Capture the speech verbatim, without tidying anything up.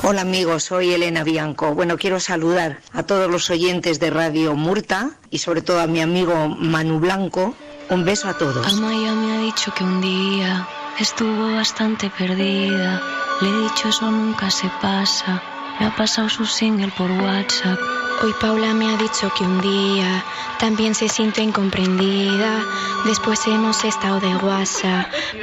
Hola amigos, soy Elena Bianco. Bueno, quiero saludar a todos los oyentes de Radio Murta y sobre todo a mi amigo Manu Blanco. Un beso a todos. Amaya me ha dicho que un día estuvo bastante perdida. Le he dicho eso nunca se pasa. Me ha pasado su single por WhatsApp. Hoy Paula me ha dicho que un día también se siente incomprendida. Después hemos estado de WhatsApp.